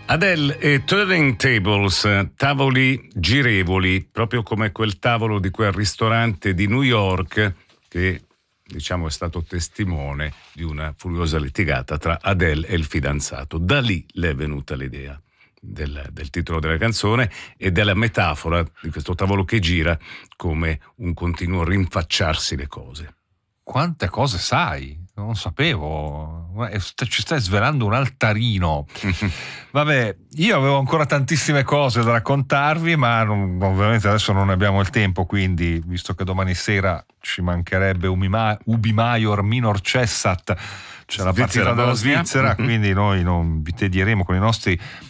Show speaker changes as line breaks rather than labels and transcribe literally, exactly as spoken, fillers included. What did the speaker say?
Adele e Turning Tables, tavoli girevoli, proprio come quel tavolo di quel ristorante di New York che, diciamo, è stato testimone di una furiosa litigata tra Adele e il fidanzato. Da lì le è venuta l'idea del, del titolo della canzone e della metafora di questo tavolo che gira come un continuo rinfacciarsi le cose.
Quante cose sai? Non sapevo. Ci stai svelando un altarino. Vabbè, io avevo ancora tantissime cose da raccontarvi, ma non, ovviamente adesso non ne abbiamo il tempo, quindi, visto che domani sera ci mancherebbe Ubi Maior minor cessat, c'è la partita della Svizzera, quindi noi non vi tedieremo con i nostri